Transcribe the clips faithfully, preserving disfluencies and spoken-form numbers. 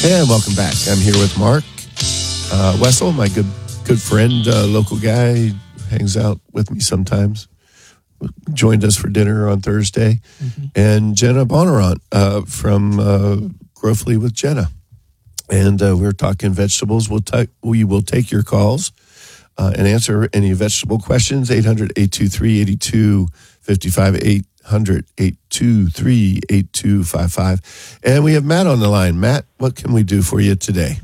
And welcome back. I'm here with Mark uh, Wessel, my good good friend, uh, local guy, hangs out with me sometimes. Joined us for dinner on Thursday. Mm-hmm. And Jenna Bonnarant uh, from uh, Growthly with Jenna. And uh, we're talking vegetables. We'll ta- we will take your calls uh, and answer any vegetable questions. eight hundred, eight two three, eight two five five, eight hundred, eight two three, eight two five five. And we have Matt on the line. Matt, what can we do for you today?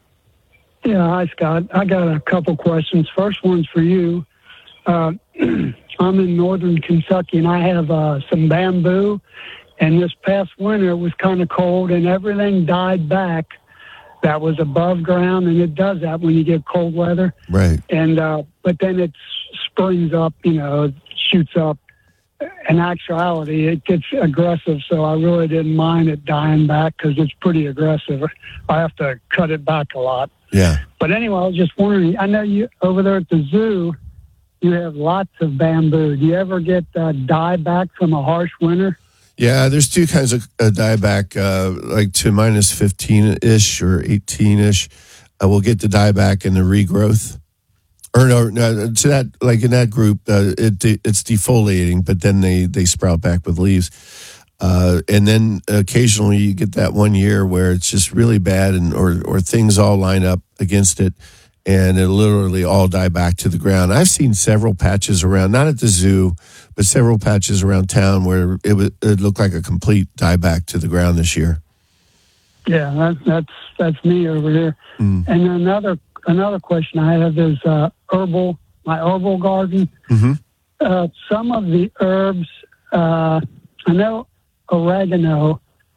Yeah, hi, Scott. I got a couple questions. First one's for you. Uh, I'm in northern Kentucky, and I have uh, some bamboo. And this past winter, it was kind of cold, and everything died back that was above ground, and it does that when you get cold weather. Right. And uh, but then it springs up, you know, it shoots up. In actuality, it gets aggressive, so I really didn't mind it dying back because it's pretty aggressive. I have to cut it back a lot. Yeah. But anyway, I was just wondering, I know you over there at the zoo, you have lots of bamboo. Do you ever get uh, dieback from a harsh winter? Yeah, there's two kinds of uh, dieback, uh, like to minus fifteen-ish or eighteen-ish. Uh, we'll get the dieback and the regrowth. Or no, no, to that, like in that group, uh, it it's defoliating, but then they, they sprout back with leaves. Uh, and then occasionally you get that one year where it's just really bad, and or or things all line up against it, and it literally all die back to the ground. I've seen several patches around, not at the zoo, but several patches around town where it would it looked like a complete dieback to the ground this year. Yeah, that, that's that's me over here. Mm. And another another question I have is uh, herbal, my herbal garden. Mm-hmm. Uh, some of the herbs, uh, I know oregano,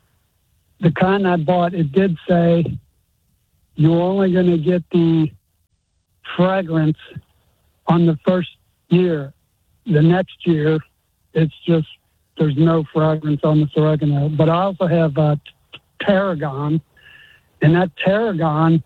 the kind I bought, it did say you're only going to get the fragrance on the first year. The next year, it's just, there's no fragrance on this oregano. But I also have uh, tarragon, and that tarragon,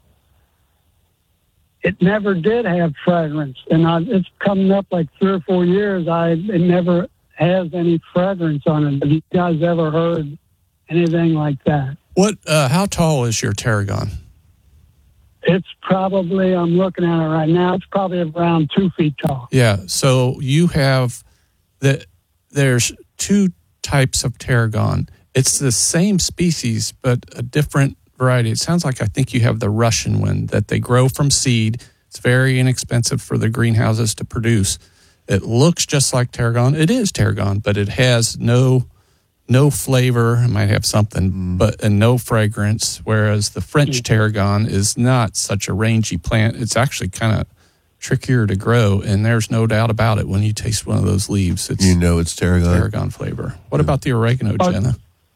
it never did have fragrance. And I, it's coming up like three or four years, I it never has any fragrance on it. Have you guys ever heard anything like that? What? Uh, how tall is your tarragon? It's probably, I'm looking at it right now, it's probably around two feet tall. Yeah, so you have, the, there's two types of tarragon. It's the same species, but a different variety. It sounds like I think you have the Russian one that they grow from seed. It's very inexpensive for the greenhouses to produce. It looks just like tarragon. It is tarragon, but it has no no flavor. It might have something, mm. but and no fragrance. Whereas the French tarragon is not such a rangy plant. It's actually kind of trickier to grow, and there's no doubt about it. When you taste one of those leaves, it's you know it's tarragon. Tarragon flavor. What yeah. about the oregano, Jenna?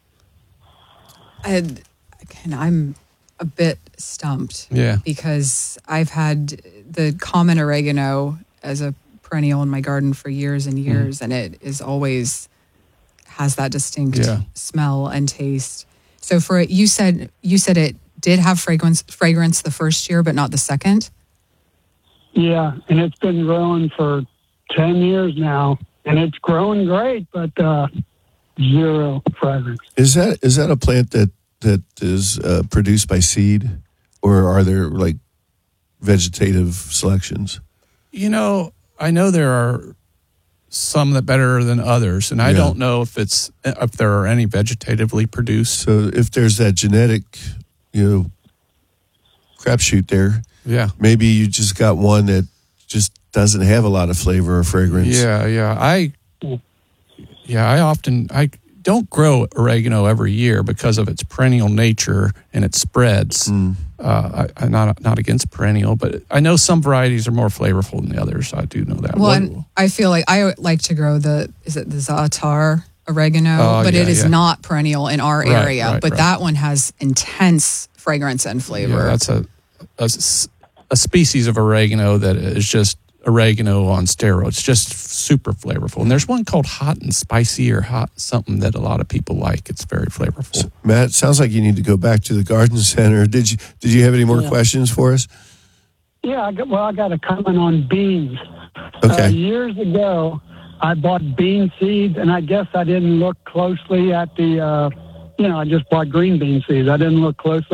I, again, I'm a bit stumped. Yeah, because I've had the common oregano as a perennial in my garden for years and years, mm. and it is always has that distinct yeah. smell and taste. So for it, you said you said it did have fragrance fragrance the first year, but not the second. Yeah, and it's been growing for ten years now, and it's growing great, but uh, zero fragrance. Is that is that a plant that that is uh, produced by seed, or are there like vegetative selections? You know, I know there are some that better than others, and I yeah. don't know if it's if there are any vegetatively produced. So if there's that genetic, you know, crapshoot there, yeah, maybe you just got one that just doesn't have a lot of flavor or fragrance. Yeah, yeah, I, yeah, I often I don't grow oregano every year because of its perennial nature and it spreads. Mm. Uh, I, I'm not not against perennial, but I know some varieties are more flavorful than the others. I do know that. Well, and I feel like I like to grow the, is it the za'atar oregano? Oh, but yeah, it is yeah. not perennial in our right, area. Right, but right. that one has intense fragrance and flavor. Yeah, that's a, a, a species of oregano that is just oregano on steroids. It's just super flavorful. And there's one called hot and spicy or hot something that a lot of people like. It's very flavorful. So, Matt, sounds like you need to go back to the garden center. Did you Did you have any more yeah. questions for us? Yeah, I got, well, I got a comment on beans. Okay. Uh, years ago, I bought bean seeds, and I guess I didn't look closely at the, uh, you know, I just bought green bean seeds. I didn't look closely.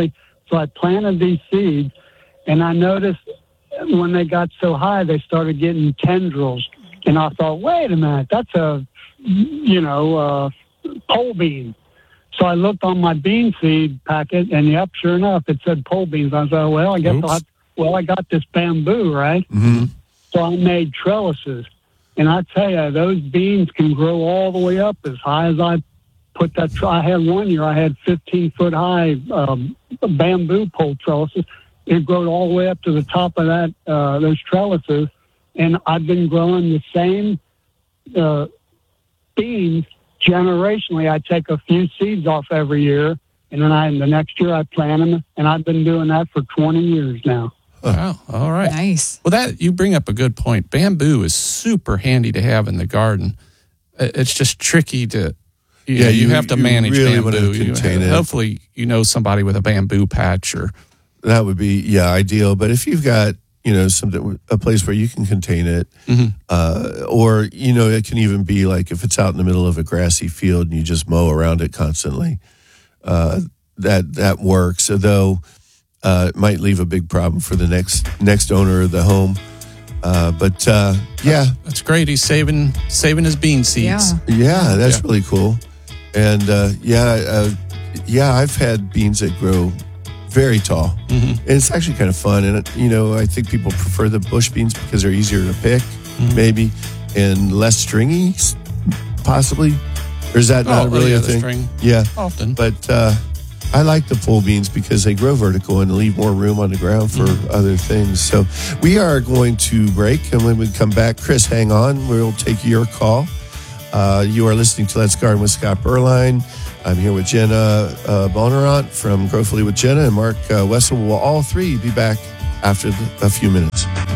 So I planted these seeds, and I noticed when they got so high, they started getting tendrils. And I thought, wait a minute, that's a, you know, uh, pole bean. So I looked on my bean seed packet, and yep, sure enough, it said pole beans. I thought, well, I guess I'll have, well, I got this bamboo, right? Mm-hmm. So I made trellises. And I tell you, those beans can grow all the way up as high as I put that. I had one year, I had fifteen foot high um, bamboo pole trellises. It grew all the way up to the top of that, uh, those trellises. And I've been growing the same uh, beans generationally. I take a few seeds off every year, and then I, the next year I plant them, and I've been doing that for twenty years now. Wow. All right. Nice. Well, that you bring up a good point. Bamboo is super handy to have in the garden. It's just tricky to, you Yeah, know, you, you- have to you manage really want to bamboo. You contain have- it. Hopefully, you know somebody with a bamboo patch or. That would be, yeah, ideal. But if you've got, you know, something, a place where you can contain it, Mhm. uh, or, you know, it can even be like if it's out in the middle of a grassy field and you just mow around it constantly, uh, that that works. Although uh, it might leave a big problem for the next next owner of the home. Uh, but uh, yeah, That's great. He's saving saving his bean seeds. Yeah. yeah, that's Yeah. really cool. And uh, yeah, uh, yeah, I've had beans that grow very tall. Mhm. And it's actually kind of fun. And, you know, I think people prefer the bush beans because they're easier to pick, Mhm. maybe, and less stringy, s- possibly. Or is that Oh, not really yeah, a the thing? string. Yeah. Often. But uh, I like the pole beans because they grow vertical and leave more room on the ground for Mhm. other things. So we are going to break. And when we come back, Chris, hang on. We'll take your call. Uh, you are listening to Let's Garden with Scott Berline. I'm here with Jenna uh, Bonerant from Growfully with Jenna and Mark uh, Wessel. Will all three be back after the, a few minutes.